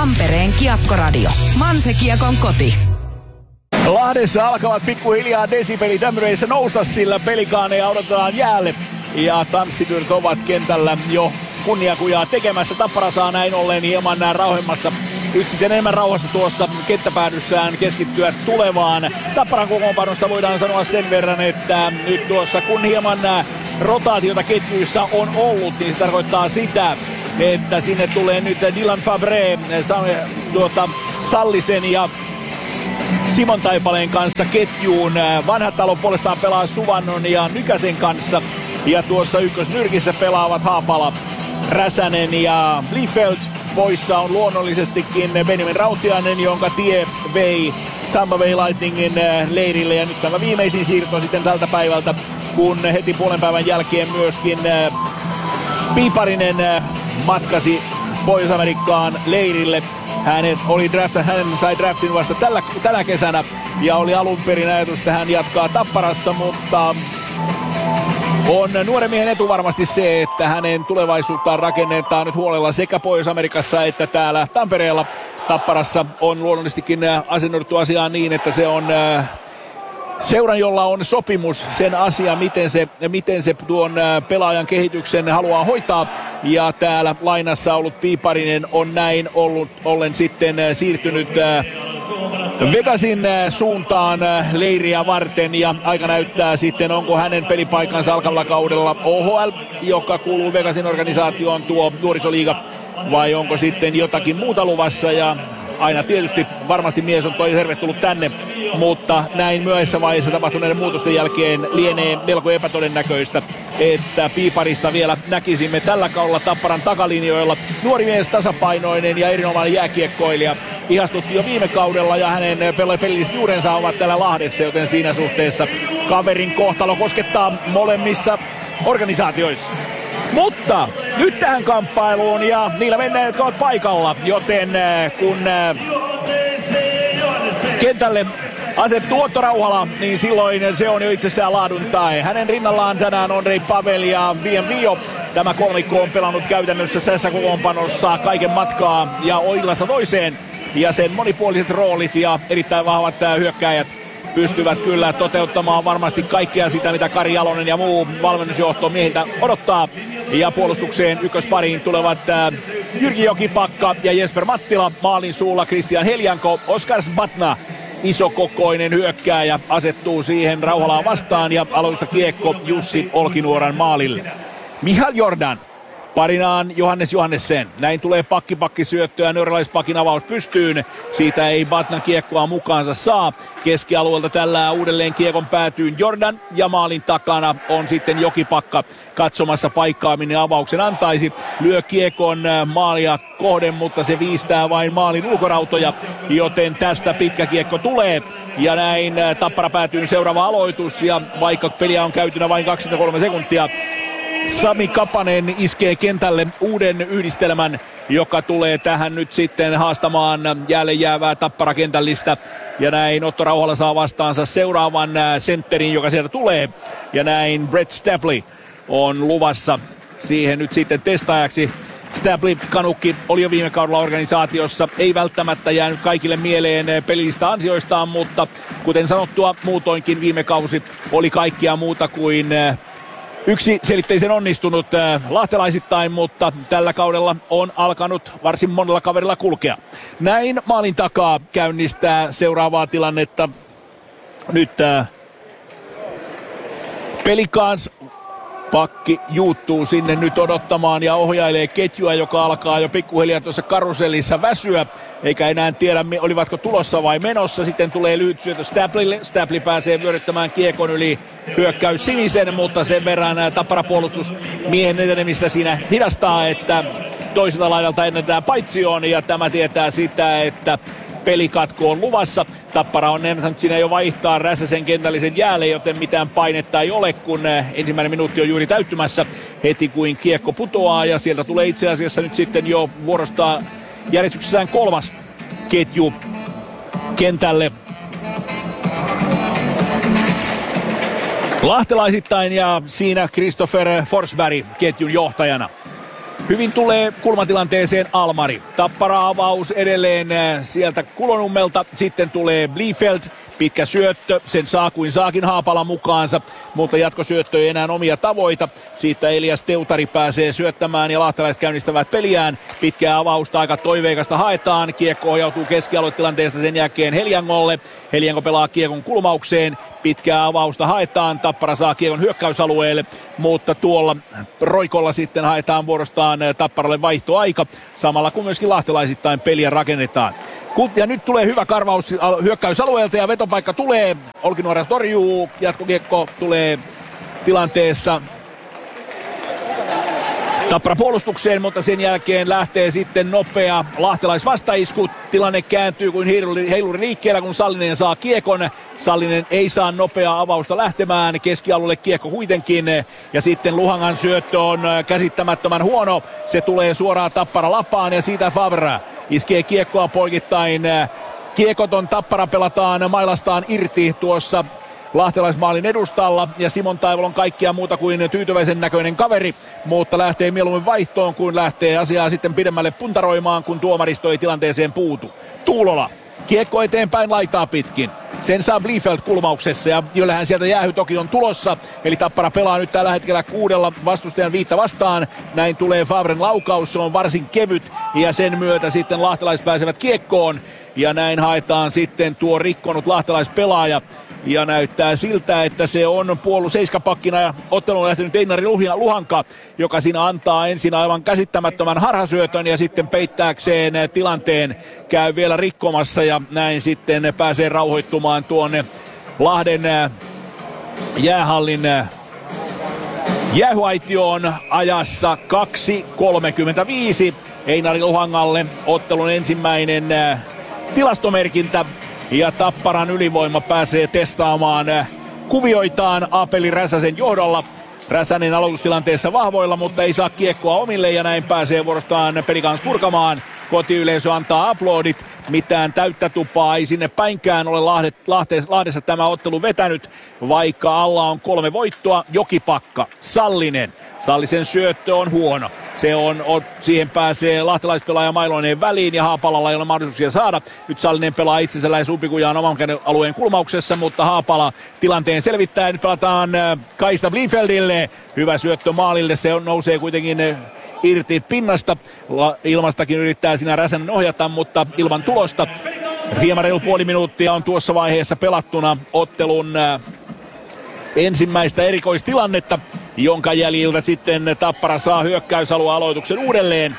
Tampereen Kiekkoradio. Manse-Kiekon koti. Lahdessa alkavat pikkuhiljaa desibelit ämyreissä nousta, sillä Pelikaaneja odotetaan jäälle. Ja tanssityöt ovat kentällä jo kunniakujaa tekemässä. Tappara saa näin ollen hieman rauhemmassa. Nyt sitten enemmän rauhassa tuossa kenttäpäädyssään keskittyä tulevaan. Tapparan kokoonpanosta voidaan sanoa sen verran, että nyt tuossa kun hieman rotaatiota ketjuissa on ollut, niin se tarkoittaa sitä, että sinne tulee nyt Dylan Fabre, Sallisen ja Simon Taipaleen kanssa ketjuun. Vanhatalo puolestaan pelaa Suvannon ja Nykäsen kanssa. Ja tuossa ykkösnyrkissä pelaavat Haapala, Räsänen ja Liefeld. Poissa on luonnollisestikin Benjamin Rautiainen, jonka tie vei Tampa Bay Lightningin leirille. Ja nyt tämä viimeisin siirto sitten tältä päivältä, kun heti puolen päivän jälkeen myöskin Piiparinen matkasi Pohjois-Amerikkaan leirille. Hän sai draftin vasta tällä kesänä ja oli alun perin ajatus, että hän jatkaa Tapparassa, mutta on nuoren miehen etu varmasti se, että hänen tulevaisuuttaan rakennetaan nyt huolella sekä Pohjois-Amerikassa että täällä Tampereella. Tapparassa on luonnollisestikin asennoitu asiaan niin, että se on seuran, jolla on sopimus sen asian, miten se tuon pelaajan kehityksen haluaa hoitaa. Ja täällä lainassa ollut Piiparinen on näin ollen sitten siirtynyt Vegasin suuntaan leiriä varten, ja aika näyttää sitten, onko hänen pelipaikansa alkavalla kaudella OHL, joka kuuluu Vegasin organisaatioon, tuo nuorisoliiga, vai onko sitten jotakin muuta luvassa. Ja aina tietysti varmasti mies on tervetullut tänne, mutta näin myöhässä vaiheessa tapahtuneiden muutosten jälkeen lienee melko epätodennäköistä, että Piiparista vielä näkisimme tällä kaudella Tapparan takalinjoilla. Nuori mies, tasapainoinen ja erinomainen jääkiekkoilija. Ihastutti jo viime kaudella ja hänen pelilliset juurensa ovat täällä Lahdessa, joten siinä suhteessa kaverin kohtalo koskettaa molemmissa organisaatioissa. Mutta nyt tähän kamppailuun ja niillä mennään, jotka ovat paikalla, joten kun kentälle asettuu Otto Rauhala, niin silloin se on jo itsessään laadun tae. Hänen rinnallaan tänään on Rei Pavel ja Vien Vio. Tämä kolmikko on pelannut käytännössä tässä kokoonpanossa kaiken matkaa ja illasta toiseen. Ja sen monipuoliset roolit ja erittäin vahvat hyökkääjät pystyvät kyllä toteuttamaan varmasti kaikkea sitä, mitä Kari Jalonen ja muu valmennusjohto miehiltä odottaa. Ja puolustukseen ykköspariin tulevat Jyrki Jokipakka ja Jesper Mattila. Maalin suulla Christian Heljanko, Oskar Sbatna. Isokokoinen hyökkääjä asettuu siihen Rauhalaa vastaan ja aloista kiekko Jussi Olkinuoran maalille. Michael Jordan. Parinaan Johannes Johannessen. Näin tulee pakkisyöttö ja norjalaispakin avaus pystyyn. Siitä ei Batnan kiekkoa mukaansa saa. Keskialueelta tällä uudelleen kiekon päätyyn Jordan ja maalin takana on sitten Jokipakka katsomassa paikkaa, minne avauksen antaisi. Lyö kiekon maalia kohden, mutta se viistää vain maalin ulkorautoja, joten tästä pitkä kiekko tulee. Ja näin Tappara päätyy seuraava aloitus, ja vaikka peliä on käytynä vain 23 sekuntia, Sami Kapanen iskee kentälle uuden yhdistelmän, joka tulee tähän nyt sitten haastamaan jälleen jäävää Tappara-kentällistä. Ja näin Otto Rauhala saa vastaansa seuraavan sentterin, joka sieltä tulee. Ja näin Brett Stapley on luvassa siihen nyt sitten testaajaksi. Stapley Kanukki oli jo viime kaudella organisaatiossa, ei välttämättä jäänyt kaikille mieleen pelillistä ansioistaan, mutta kuten sanottua, muutoinkin viime kausi oli kaikkia muuta kuin yksiselitteisen onnistunut lahtelaisittain, mutta tällä kaudella on alkanut varsin monella kaverilla kulkea. Näin maalin takaa käynnistää seuraavaa tilannetta. Nyt Pelikans pakki juuttuu sinne nyt odottamaan ja ohjailee ketjua, joka alkaa jo pikkuhiljaa tuossa karusellissa väsyä. Eikä enää tiedä, olivatko tulossa vai menossa. Sitten tulee lyhyt syötö Stapleylle. Stapley pääsee vyöryttämään kiekon yli hyökkäys sinisen, mutta sen verran Tappara-puolustus miehen etenemistä siinä hidastaa, että toiselta laidalta ennätetään paitsioon. Ja tämä tietää sitä, että pelikatko on luvassa. Tappara on ennättänyt siinä jo vaihtaa Räsäsen kentällisen jäälle, joten mitään painetta ei ole, kun ensimmäinen minuutti on juuri täyttymässä heti kuin kiekko putoaa. Ja sieltä tulee itse asiassa nyt sitten jo vuorostaan järjestyksessään kolmas ketju kentälle. Lahtelaisittain ja siinä Christopher Forsberg ketjun johtajana. Hyvin tulee kulmatilanteeseen Almari. Tappara avaus edelleen sieltä Kulonummelta. Sitten tulee Bliefeld. Pitkä syöttö, sen saa kuin saakin Haapala mukaansa, mutta jatkosyöttö ei enää omia tavoita. Siitä Elias Teutari pääsee syöttämään ja lahtelaiset käynnistävät peliään. Pitkää avausta aika toiveikasta haetaan. Kiekko ohjautuu keskialuetilanteesta sen jälkeen Heliangolle. Heliango pelaa kiekon kulmaukseen. Pitkää avausta haetaan. Tappara saa kiekon hyökkäysalueelle, mutta tuolla roikolla sitten haetaan vuorostaan Tapparalle vaihtoaika. Samalla kun myöskin lahtelaisittain peliä rakennetaan. Ja nyt tulee hyvä karvaus hyökkäysalueelta ja vetopaikka tulee. Olkinuora torjuu. Jatkokiekko tulee tilanteessa Tappara puolustukseen, mutta sen jälkeen lähtee sitten nopea lahtelaisvastaisku. Tilanne kääntyy kuin heiluri liikkeellä, kun Sallinen saa kiekon. Sallinen ei saa nopeaa avausta lähtemään. Keskialueelle kiekko kuitenkin. Ja sitten Luhangan syöttö on käsittämättömän huono. Se tulee suoraan Tappara lapaan ja siitä Favre iskee kiekkoa poikittain. Kiekoton Tappara pelataan mailastaan irti tuossa lahtelaismaalin edustalla ja Simon Taival on kaikkia muuta kuin tyytyväisen näköinen kaveri, mutta lähtee mieluummin vaihtoon kuin lähtee asiaa sitten pidemmälle puntaroimaan, kun tuomaristo ei tilanteeseen puutu. Tuulola, kiekko eteenpäin laitaa pitkin. Sen saa Bliefeld kulmauksessa ja kyllähän sieltä jäähy toki on tulossa. Eli Tappara pelaa nyt tällä hetkellä 6 vastustajan 5 vastaan. Näin tulee Favren laukaus, se on varsin kevyt ja sen myötä sitten lahtelaiset pääsevät kiekkoon. Ja näin haetaan sitten tuo rikkonut lahtelaispelaaja. Ja näyttää siltä, että se on seiskapakkina ja otteluun lähtenyt Einari Luhanka, joka siinä antaa ensin aivan käsittämättömän harhasyötön ja sitten peittääkseen tilanteen käy vielä rikkomassa ja näin sitten pääsee rauhoittumaan tuonne Lahden jäähallin jäähyaitioon ajassa 2.35 Einari Luhangalle ottelun ensimmäinen tilastomerkintä. Ja Tapparan ylivoima pääsee testaamaan kuvioitaan Aapeli Räsäsen johdolla. Räsänen aloitustilanteessa vahvoilla, mutta ei saa kiekkoa omille ja näin pääsee vuorostaan Pelikans purkamaan. Kotiyleisö antaa aplodit. Mitään täyttä tupaa ei sinne päinkään ole Lahdessa tämä ottelu vetänyt, vaikka alla on 3 voittoa. Jokipakka, Sallinen. Sallisen syöttö on huono. Siihen pääsee lahtelaispelaaja Mailoinen väliin ja Haapalalla ei ole mahdollisuuksia saada. Nyt Sallinen pelaa itsensä lähes umpikujaan oman alueen kulmauksessa, mutta Haapala tilanteen selvittää ja nyt pelataan kaista Bliefeldille. Hyvä syöttö maalille, se nousee kuitenkin irti pinnasta. Ilmastakin yrittää siinä Räsänen ohjata, mutta ilman tulosta. Hieman reilu puoli minuuttia on tuossa vaiheessa pelattuna ottelun ensimmäistä erikoistilannetta, jonka jäljiltä sitten Tappara saa hyökkäysaluealoituksen uudelleen.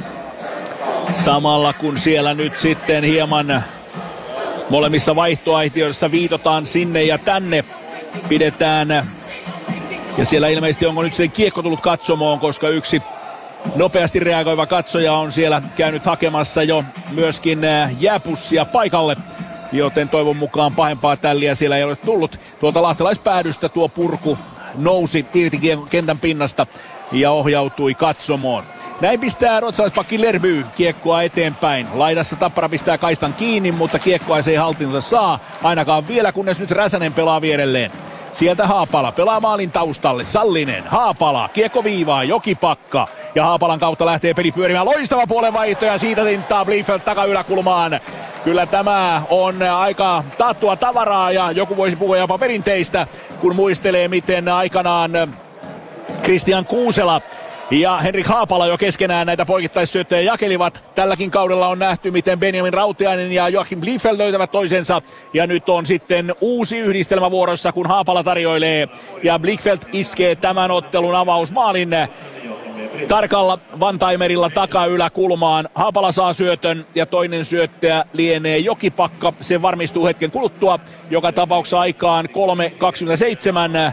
Samalla kun siellä nyt sitten hieman molemmissa vaihtoaitioissa viitotaan sinne ja tänne pidetään. Ja siellä ilmeisesti onko nyt se kiekko tullut katsomoon, koska yksi nopeasti reagoiva katsoja on siellä käynyt hakemassa jo myöskin jääpussia paikalle. Joten toivon mukaan pahempaa tälliä siellä ei ole tullut. Tuolta lahtelaispäädystä tuo purku nousi irti kentän pinnasta ja ohjautui katsomoon. Näin pistää ruotsalaispakki Lerby kiekkoa eteenpäin. Laidassa Tappara pistää kaistan kiinni, mutta kiekkoa se ei haltinsa saa. Ainakaan vielä, kunnes nyt Räsänen pelaa vierelleen. Sieltä Haapala pelaa maalin taustalle. Sallinen, Haapala, kiekko viivaa, Jokipakka. Ja Haapalan kautta lähtee peli pyörimään. Loistava puolenvaihto ja siitä tinttaa Bliefeld takayläkulmaan. Kyllä tämä on aika taattua tavaraa ja joku voisi puhua jopa perinteistä, kun muistelee miten aikanaan Christian Kuusela ja Henrik Haapala jo keskenään näitä poikittaissyöttöjä jakelivat. Tälläkin kaudella on nähty, miten Benjamin Rautiainen ja Joachim Bliefeld löytävät toisensa. Ja nyt on sitten uusi yhdistelmä vuorossa, kun Haapala tarjoilee. Ja Bliefeld iskee tämän ottelun avausmaalin tarkalla one-timerilla takayläkulmaan. Haapala saa syötön ja toinen syöttäjä lienee Jokipakka. Se varmistuu hetken kuluttua. Joka tapauksessa aikaan 3.27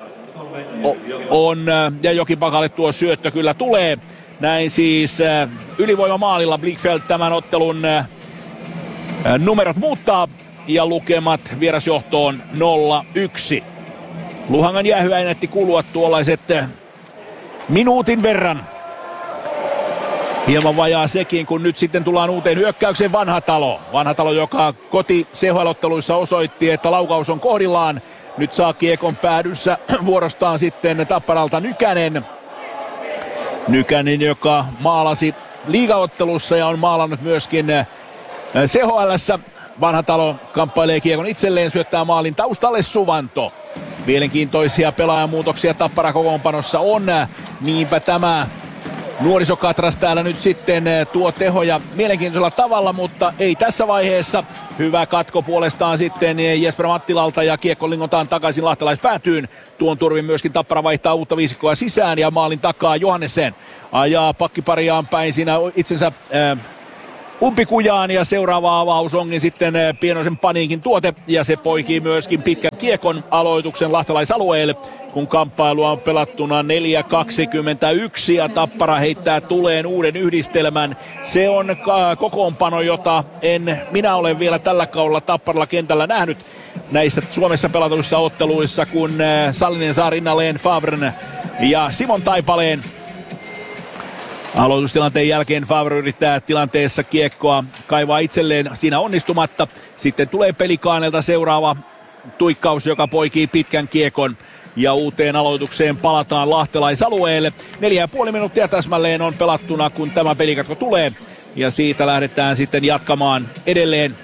on ja Jokipakalle tuo syöttö kyllä tulee. Näin siis ylivoimamaalilla Bliefeld tämän ottelun numerot muuttaa ja lukemat vierasjohtoon 0-1. Luhangan jäähyä ennätti kulua tuollaiset minuutin verran. Hieman vajaa sekin, kun nyt sitten tullaan uuteen hyökkäykseen Vanhatalo. Vanhatalo, joka koti CHL-otteluissa osoitti, että laukaus on kohdillaan. Nyt saa kiekon päädyssä vuorostaan sitten Tapparalta Nykänen. Nykänen, joka maalasi liigaottelussa ja on maalannut myöskin CHL:ssä. Vanhatalo kamppailee kiekon itselleen, syöttää maalin taustalle Suvanto. Mielenkiintoisia pelaajamuutoksia Tappara kokoonpanossa on. Niinpä tämä nuorisokatras täällä nyt sitten tuo tehoja mielenkiintoisella tavalla, mutta ei tässä vaiheessa. Hyvä katko puolestaan sitten Jesper Mattilalta ja kiekko lingotaan takaisin lahtelaispäätyyn. Tuon turvin myöskin Tappara vaihtaa uutta viisikkoa sisään ja maalin takaa Johannesen. Ajaa pakkipariaan päin siinä itsensä umpikujaan ja seuraava avaus onkin sitten pienoisen paniikin tuote ja se poikii myöskin pitkän kiekon aloituksen lahtelaisalueelle, kun kamppailua on pelattuna 4.21 ja Tappara heittää tuleen uuden yhdistelmän. Se on kokoonpano, jota en minä ole vielä tällä kaudella Tapparalla kentällä nähnyt näissä Suomessa pelatuissa otteluissa, kun Sallinen saa rinnalleen Favren ja Simon Taipaleen. Aloitustilanteen jälkeen Favre yrittää tilanteessa kiekkoa kaivaa itselleen siinä onnistumatta. Sitten tulee Pelikaanelta seuraava tuikkaus, joka poikii pitkän kiekon. Ja uuteen aloitukseen palataan lahtelaisalueelle. 4,5 minuuttia täsmälleen on pelattuna, kun tämä pelikatko tulee. Ja siitä lähdetään sitten jatkamaan edelleen.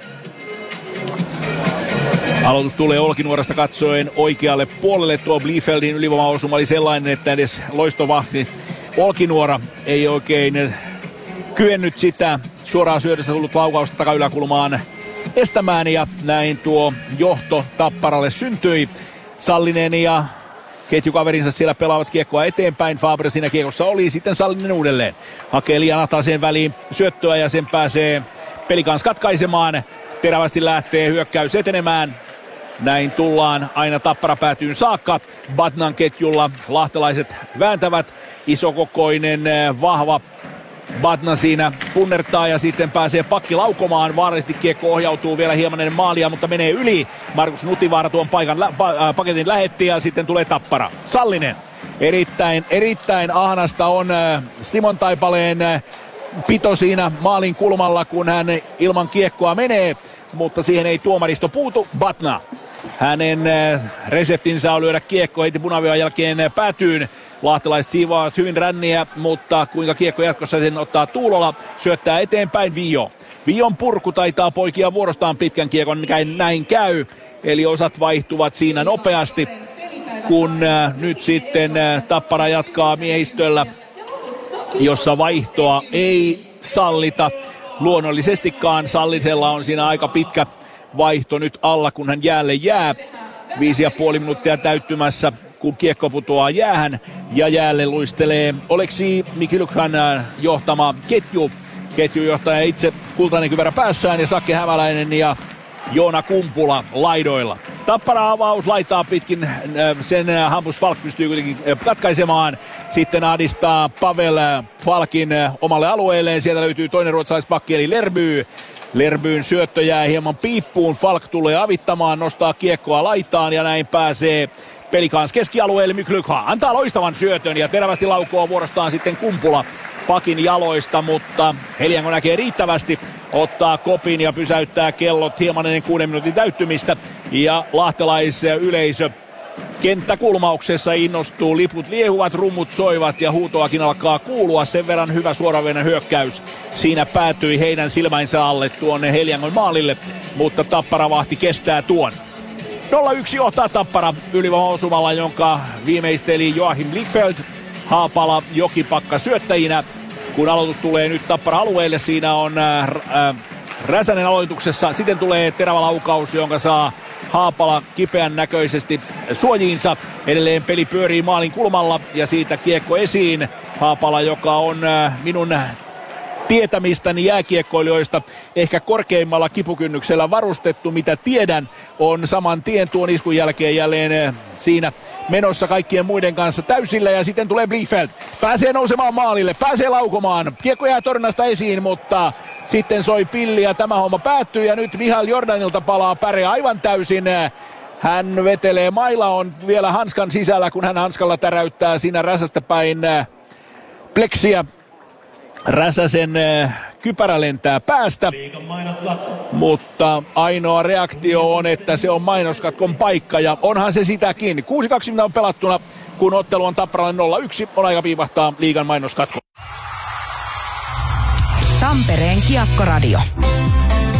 Aloitus tulee Olkinuorasta katsoen oikealle puolelle. Tuo Bliefeldin ylivoimaosuma oli sellainen, että edes loistovahti Olkinuora ei oikein kyennyt sitä suoraan syödöstä tullut laukausta takayläkulmaan estämään ja näin tuo johto Tapparalle syntyi. Sallinen ja ketjukaverinsa siellä pelaavat kiekkoa eteenpäin. Fabre siinä kiekossa oli, sitten Sallinen uudelleen. Hakee liian ahtaaseen väliin syöttöä ja sen pääsee Pelikans katkaisemaan. Terävästi lähtee hyökkäys etenemään. Näin tullaan aina Tappara päätyyn saakka. Batnan ketjulla lahtelaiset vääntävät. Isokokoinen, vahva Batna siinä punnertaa ja sitten pääsee pakki laukomaan. Vaarallisesti kiekko ohjautuu vielä hieman ennen maalia, mutta menee yli. Markus Nutivaara tuon paketin lähetti ja sitten tulee Tappara. Sallinen. Erittäin ahnasta on Simon Taipaleen pito siinä maalin kulmalla, kun hän ilman kiekkoa menee, mutta siihen ei tuomaristo puutu. Batna. Hänen reseptinsä on lyödä kiekko heti punaviivan jälkeen päätyyn. Lahtelaiset siivoavat hyvin ränniä, mutta kuinka kiekko jatkossa sen ottaa Tuulola, syöttää eteenpäin Vio. Vion purku taitaa poikia vuorostaan pitkän kiekon, näin käy. Eli osat vaihtuvat siinä nopeasti, kun nyt sitten Tappara jatkaa miehistöllä, jossa vaihtoa ei sallita. Luonnollisestikaan Sallisella on siinä aika pitkä vaihto nyt alla, kun hän jäälle jää. 5,5 minuuttia täyttymässä, kun kiekko putoaa jäähän ja jäälle luistelee Oleksi Mikilukhan johtama ketju. Ketjujohtaja itse kultainen kypärä päässään ja Sakke Hämäläinen ja Joona Kumpula laidoilla. Tappara avaus laitaa pitkin, sen Hampus Falk pystyy kuitenkin katkaisemaan. Sitten ahdistaa Pavel Falkin omalle alueelleen. Sieltä löytyy toinen ruotsalaispakki eli Lerby. Lerbyyn syöttö jää hieman piippuun. Falk tulee avittamaan, nostaa kiekkoa laitaan ja näin pääsee Pelikans keskialueelle. Myklykha antaa loistavan syötön ja terävästi laukoo vuorostaan sitten Kumpula pakin jaloista, mutta Helianko näkee riittävästi, ottaa kopin ja pysäyttää kellot hieman ennen 6 minuutin täyttymistä ja lahtelaisyleisö kenttäkulmauksessa innostuu, liput liehuvat, rummut soivat ja huutoakin alkaa kuulua. Sen verran hyvä suoraveinen hyökkäys siinä päätyi heidän silmäinsä alle tuonne Heliangon maalille, mutta Tappara vahti kestää tuon. 0-1 johtaa Tappara ylivoimaosumalla, jonka viimeisteli Joachim Blichfeld. Haapala, Jokipakka syöttäjinä. Kun aloitus tulee nyt Tappara-alueelle, siinä on Räsänen aloituksessa. Sitten tulee terävä laukaus, jonka saa Haapala kipeän näköisesti suojiinsa. Edelleen peli pyörii maalin kulmalla ja siitä kiekko esiin. Haapala, joka on minun tietämistäni jääkiekkoilijoista ehkä korkeimmalla kipukynnyksellä varustettu, mitä tiedän, on saman tien tuon iskun jälkeen jälleen siinä menossa kaikkien muiden kanssa täysillä ja sitten tulee Blichfeld. Pääsee nousemaan maalille, pääsee laukomaan. Kiekko jää torjunnasta esiin, mutta sitten soi pilli ja tämä homma päättyy ja nyt Mihail Jordanilta palaa päre aivan täysin. Hän vetelee, maila on vielä hanskan sisällä, kun hän hanskalla täräyttää siinä Räsästä päin pleksiä. Räsäsen kypärä lentää päästä, mutta ainoa reaktio on, että se on mainoskatkon paikka ja onhan se sitäkin. 6.20 on pelattuna kun ottelu on Tapparalle 0-1, on aika piivahtaa liigan mainoskatko. Tampereen Kiekkoradio.